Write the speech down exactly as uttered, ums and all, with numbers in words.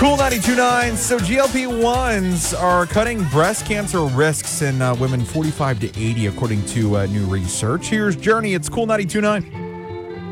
Cool ninety-two point nine. So G L P ones are cutting breast cancer risks in uh, women forty-five to eighty, according to uh, new research. Here's Journey. It's Cool ninety-two point nine.